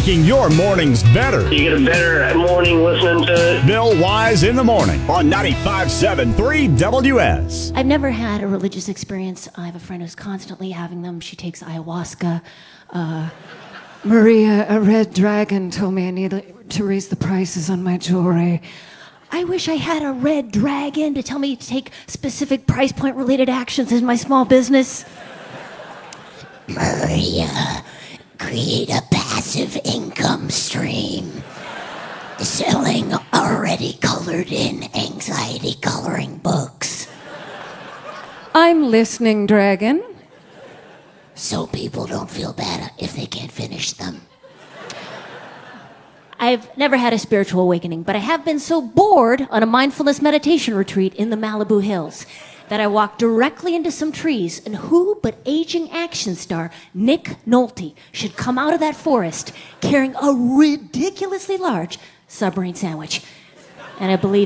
making your mornings better. You get a better morning listening to it. Bill Wise in the morning on 95.7 3WS. I've never had a religious experience. I have a friend who's constantly having them. She takes ayahuasca. Maria, a red dragon told me I needed to raise the prices on my jewelry. I wish I had a red dragon to tell me to take specific price point related actions in my small business. Maria, create a passive income stream. Selling already colored in anxiety coloring books. I'm listening, dragon. So people don't feel bad if they can't finish them. I've never had a spiritual awakening, but I have been so bored on a mindfulness meditation retreat in the Malibu Hills that I walked directly into some trees, and who but aging action star Nick Nolte should come out of that forest carrying a ridiculously large submarine sandwich. And I believe